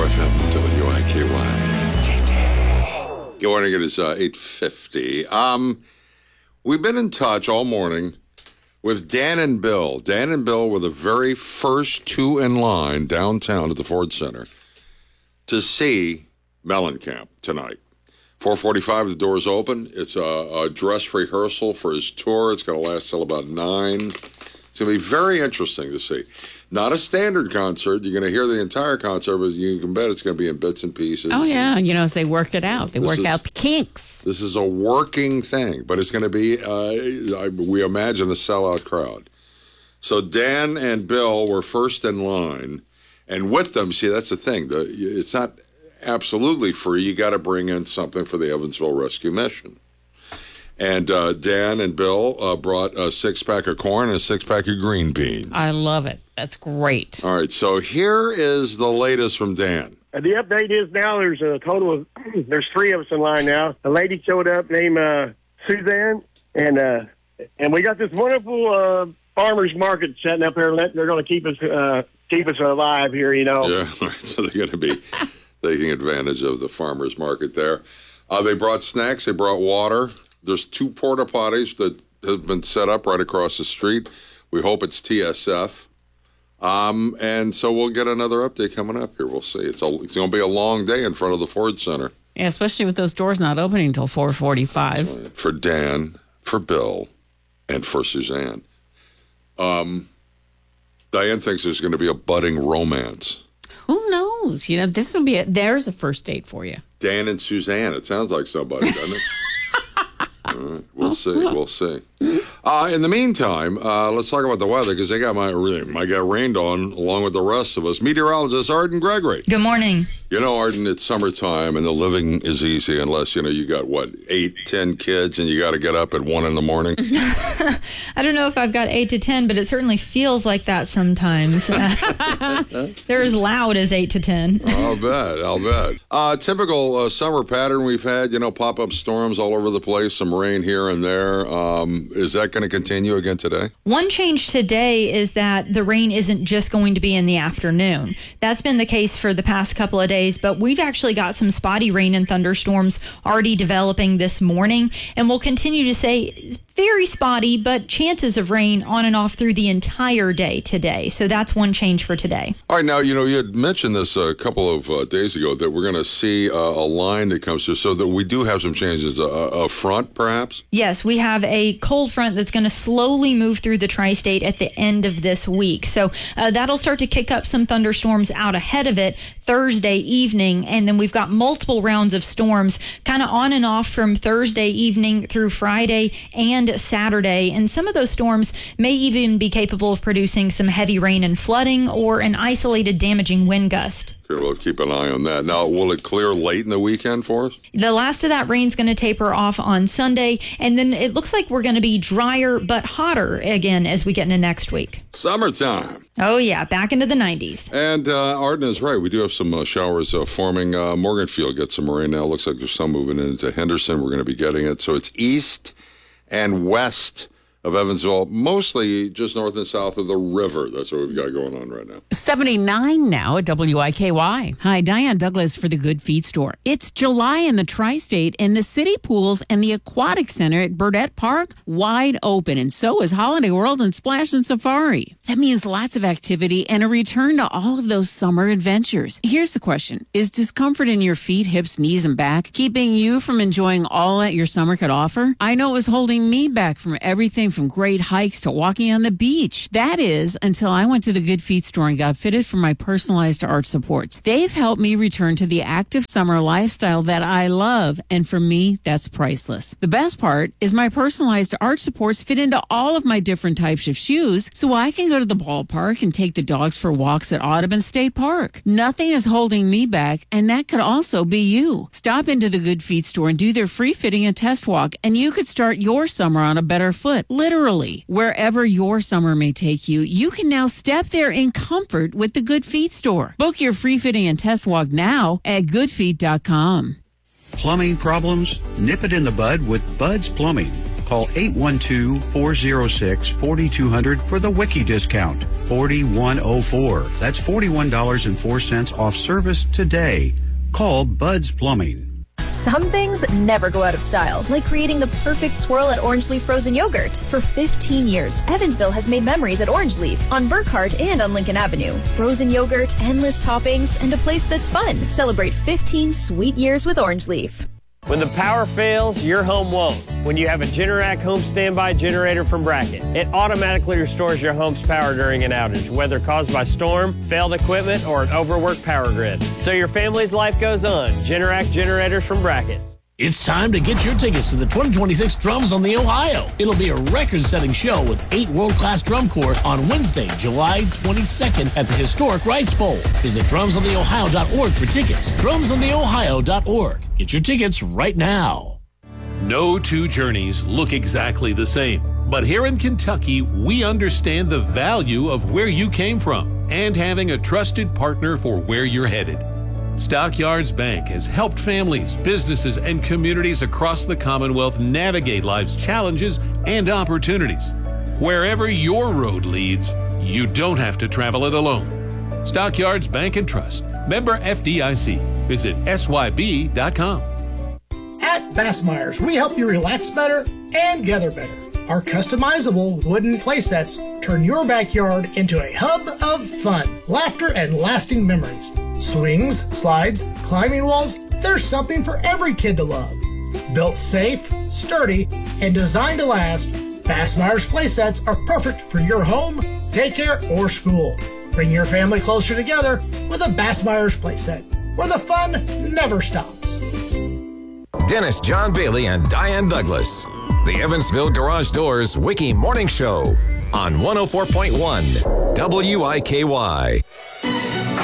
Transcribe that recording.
FM, WIKY. Good morning. It is 8:50. We've been in touch all morning with Dan and Bill. Dan and Bill were the very first two in line downtown at the Ford Center to see Mellencamp tonight. 4:45, the doors open. It's a dress rehearsal for his tour. It's going to last till about 9. It's going to be very interesting to see. Not a standard concert. You're going to hear the entire concert, but you can bet it's going to be in bits and pieces. Oh, yeah. As they work it out. They work out the kinks. This is a working thing, but it's going to be, we imagine, a sellout crowd. So Dan and Bill were first in line, and with them, see, that's the thing. It's not absolutely free. You got to bring in something for the Evansville Rescue Mission. And Dan and Bill brought a 6-pack of corn and a 6-pack of green beans. I love it. That's great. All right, so here is the latest from Dan. The update is now there's a total of, there's 3 of us in line now. A lady showed up named Suzanne, and we got this wonderful farmer's market setting up here. They're going to keep us alive here, Yeah, right. So they're going to be taking advantage of the farmer's market there. They brought snacks. They brought water. There's 2 porta potties that have been set up right across the street. We hope it's TSF. And so we'll get another update coming up here. We'll see. It's going to be a long day in front of the Ford Center. Yeah, especially with those doors not opening until 4:45. For Dan, for Bill, and for Suzanne. Diane thinks there's going to be a budding romance. Who knows? This will be there's a first date for you. Dan and Suzanne. It sounds like somebody, doesn't it? All right, we'll see. We'll see. In the meantime, let's talk about the weather because they got my got rained on along with the rest of us. Meteorologist Arden Gregory. Good morning. Arden, it's summertime and the living is easy unless, you got, 8, 10 kids and you got to get up at 1 in the morning? I don't know if I've got 8 to 10, but it certainly feels like that sometimes. They're as loud as 8 to 10. I'll bet. Typical summer pattern we've had, pop-up storms all over the place, some rain here and there. Is that going to continue again today? One change today is that the rain isn't just going to be in the afternoon. That's been the case for the past couple of days, but we've actually got some spotty rain and thunderstorms already developing this morning, and we'll continue to say very spotty, but chances of rain on and off through the entire day today. So that's one change for today. All right, now, you had mentioned this a couple of days ago that we're going to see a line that comes through, so that we do have some changes. A front, perhaps? Yes, we have a cold front that's going to slowly move through the tri-state at the end of this week. So that'll start to kick up some thunderstorms out ahead of it Thursday evening, and then we've got multiple rounds of storms kind of on and off from Thursday evening through Friday and Saturday, and some of those storms may even be capable of producing some heavy rain and flooding or an isolated damaging wind gust. Okay, we'll keep an eye on that. Now, will it clear late in the weekend for us? The last of that rain's going to taper off on Sunday, and then it looks like we're going to be drier but hotter again as we get into next week. Summertime. Oh, yeah, back into the 90s. And Arden is right. We do have some showers forming. Morganfield gets some rain now. Looks like there's some moving into Henderson. We're going to be getting it. So it's east and west of Evansville, mostly just north and south of the river. That's what we've got going on right now. 79 now at WIKY. Hi, Diane Douglas for the Good Feet Store. It's July in the Tri-State, and the city pools and the aquatic center at Burdett Park wide open, and so is Holiday World and Splash and Safari. That means lots of activity and a return to all of those summer adventures. Here's the question. Is discomfort in your feet, hips, knees, and back keeping you from enjoying all that your summer could offer? I know it was holding me back from everything from great hikes to walking on the beach. That is, until I went to the Good Feet Store and got fitted for my personalized arch supports. They've helped me return to the active summer lifestyle that I love, and for me, that's priceless. The best part is my personalized arch supports fit into all of my different types of shoes, so I can go to the ballpark and take the dogs for walks at Audubon State Park. Nothing is holding me back, and that could also be you. Stop into the Good Feet Store and do their free fitting and test walk, and you could start your summer on a better foot. Literally, wherever your summer may take you, you can now step there in comfort with the Good Feet Store. Book your free fitting and test walk now at goodfeet.com. Plumbing problems? Nip it in the bud with Bud's Plumbing. Call 812-406-4200 for the Wiki discount. 4104. That's $41.04 off service today. Call Bud's Plumbing. Some things never go out of style, like creating the perfect swirl at Orange Leaf Frozen Yogurt. For 15 years, Evansville has made memories at Orange Leaf, on Burkhart and on Lincoln Avenue. Frozen yogurt, endless toppings, and a place that's fun. Celebrate 15 sweet years with Orange Leaf. When the power fails, your home won't. When you have a Generac home standby generator from Bracket, it automatically restores your home's power during an outage, whether caused by storm, failed equipment, or an overworked power grid. So your family's life goes on. Generac generators from Bracket. It's time to get your tickets to the 2026 Drums on the Ohio. It'll be a record-setting show with 8 world-class drum corps on Wednesday, July 22nd at the historic Rice Bowl. Visit drumsontheohio.org for tickets. Drumsontheohio.org. Get your tickets right now. No two journeys look exactly the same. But here in Kentucky, we understand the value of where you came from and having a trusted partner for where you're headed. Stockyards Bank has helped families, businesses, and communities across the Commonwealth navigate life's challenges and opportunities. Wherever your road leads, you don't have to travel it alone. Stockyards Bank and Trust. Member FDIC. Visit SYB.com. At Bassmeyer's, we help you relax better and gather better. Our customizable wooden playsets turn your backyard into a hub of fun, laughter, and lasting memories. Swings, slides, climbing walls, there's something for every kid to love. Built safe, sturdy, and designed to last, Bassmeyer's playsets are perfect for your home, daycare, or school. Bring your family closer together with a Bassmeyer's playset, where the fun never stops. Dennis John Bailey and Diane Douglas. The Evansville Garage Doors Wiki Morning Show on 104.1 WIKY.